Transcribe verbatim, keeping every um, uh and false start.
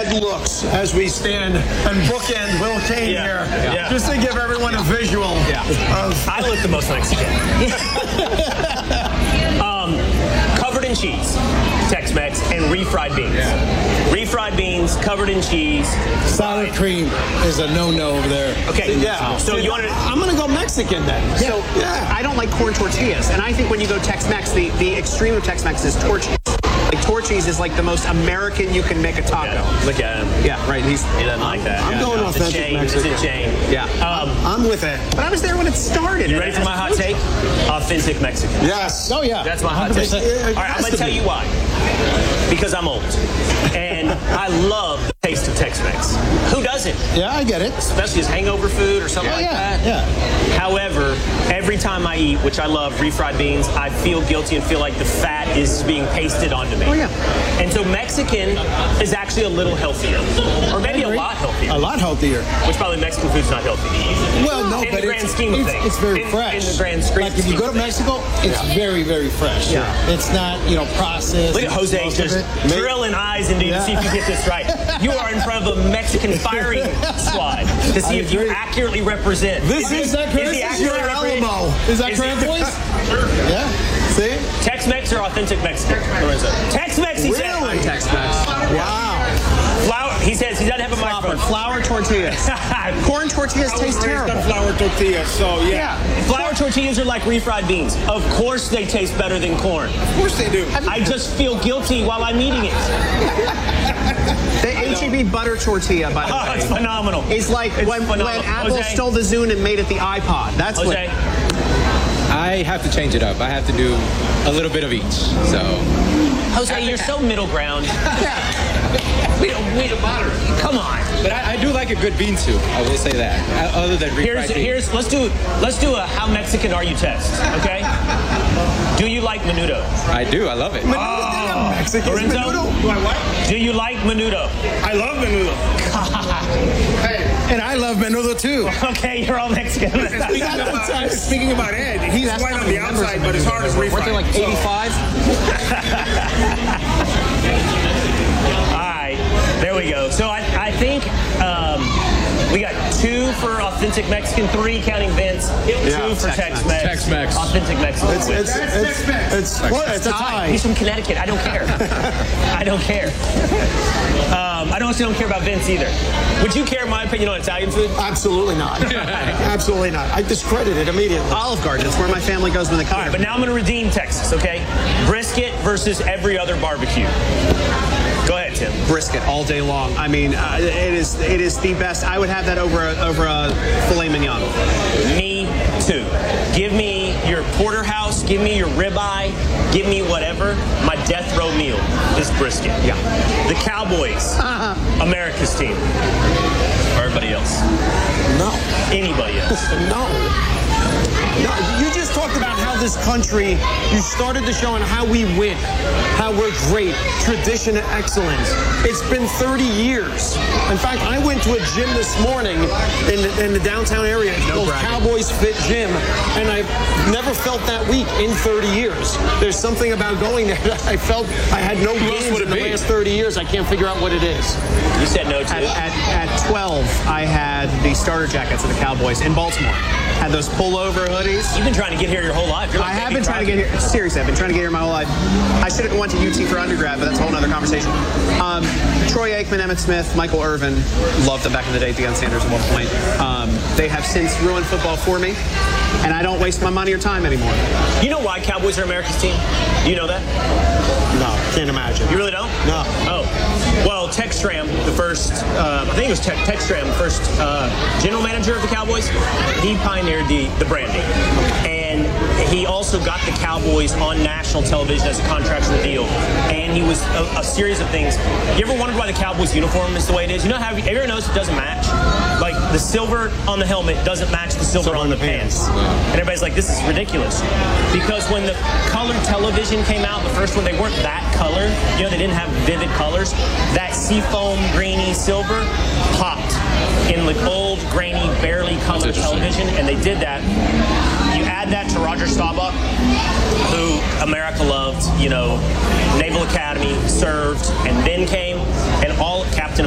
red looks as we stand and bookend Will Kane Yeah. here, Yeah. just to give everyone a visual Yeah. of... I look the most Mexican. um, covered in cheese, Tex-Mex, and refried beans. Yeah. Refried beans, covered in cheese. Sour cream is a no-no over there. Okay, Yeah. So you want to... I'm going to go Mexican then. So Yeah. I don't like corn tortillas, and I think when you go Tex-Mex, the, the extreme of Tex-Mex is tortillas. Like tortillas is like the most American you can make a taco. Yeah, look at him. Yeah, right. He's He doesn't like that. I'm Yeah, going no, it's a authentic chain. Mexican. It's a chain. yeah. Um, I'm with it. But I was there when it started. you ready for my hot take? Authentic Mexican. Yes. Oh, yeah. That's my hot take. one hundred percent. All right, I'm going to tell you why. Because I'm old. And I love the taste of Tex-Mex. Who doesn't? Yeah, I get it. Especially as hangover food or something Oh, like yeah, that. yeah. However, every time I eat, which I love, refried beans, I feel guilty and feel like the fat is being pasted onto me. Oh, yeah. And so Mexican is actually a little healthier. Or maybe a lot healthier. A lot healthier. Which probably Mexican food's not healthy. Well, no, in but the grand it's, scheme of it's, things. it's very in, fresh. In the grand scheme Like if you go to of things. Mexico, it's very, very fresh. Yeah. It's not, you know, processed. Look at Jose Most of just it. drilling eyes into you to see if you get this right. You are in front of a Mexican firing squad to see I if you agree. accurately represent. This Is is, that this correct? is Is your he accurate? Alamo. Is that Is correct, he- boys? Sure. Yeah. See? Tex-Mex or authentic Mexican? Lorenzo? Tex-Mex, he said. Really? Tex-Mex. Wow. Flour, he says he doesn't have a microphone. Flour tortillas. Corn tortillas taste terrible. Flour tortillas, so yeah. Flour tortillas are like refried beans. Of course they taste better than corn. Of course they do. I just feel guilty while I'm eating it. The H E B butter tortilla, by the Oh, it's way, phenomenal. is like It's when, when phenomenal. Apple Jose? stole the Zune and made it the iPod. That's Jose, I have to change it up. I have to do a little bit of each. So Jose, you're so middle ground. we don't, we don't matter. Come on. But I, I do like a good bean soup. I will say that. Uh, Other than refried Here's beans. here's let's do let's do a how Mexican are you test, okay? Do you like menudo? I do. I love it. Oh, Mexican Lorenzo? menudo? Do I what? Do you like menudo? I love menudo. And I love menudo too. Okay, you're all Mexican. Speaking about, speaking about Ed, he's white on the outside, but his heart is refried. Weren't they like So- eighty-five? All right, there we go. So I, I think um, we got two for authentic Mexican, three counting Vince, two for Tex-Mex. Tex-Mex. Authentic Mexican. It's, wins. it's, it's, it's, well, it's a tie. He's from Connecticut. I don't care. I don't care. Um, I also don't care about Vince either. Would you care, in my opinion, on Italian food? Absolutely not. Absolutely not. I discredit it immediately. Olive Garden. It's where my family goes when they come. All right, but now I'm going to redeem Texas, okay? Brisket versus every other barbecue. Go ahead, Tim. Brisket all day long. I mean, uh, it is it is the best. I would have that over a, over a filet mignon. Me too. Give me your porterhouse. Give me your ribeye. Give me whatever. My death row meal is brisket. Yeah. The Cowboys, America's team. Or everybody else. No. Anybody else. No. No, you just talked about how this country, you started the show on how we win, how we're great, tradition and excellence. It's been thirty years. In fact, I went to a gym this morning in the, in the downtown area. It's called Cowboys Fit Gym, and I've never felt that weak in thirty years. There's something about going there that I felt I had no games would in it the be? last thirty years. I can't figure out what it is. You said no to At, it. at, at twelve, I had the starter jackets of the Cowboys in Baltimore. Had those pullover hoodies. You've been trying to get here your whole life. You're like I have David been trying to Crosby. get here. Seriously, I've been trying to get here my whole life. I should have went to U T for undergrad, but that's a whole other conversation. Um, Troy Aikman, Emmitt Smith, Michael Irvin, loved them back in the day. Deion Sanders at one point. Um, they have since ruined football for me, and I don't waste my money or time anymore. You know why Cowboys are America's team? Do you know that? No, can't imagine. You really don't? No. Oh. Well, Tex Stram, the first, uh, I think it was Tex, Tex Stram, the first uh, general manager of the Cowboys, he pioneered the, the branding. And he also got the Cowboys on national television as a contractual deal. And he was a, a series of things. You ever wondered why the Cowboys uniform is the way it is? You know how everyone knows it doesn't match? Like the silver on the helmet doesn't match the silver on the pants. And everybody's like, this is ridiculous. Because when the color television came out, the first one, they weren't that color. You know, they didn't have vivid colors. That seafoam, greeny silver popped in the old, grainy, barely colored television. And they did that. You add that to Roger Staubach, who America loved, you know, Naval Academy, served, and then came, and all Captain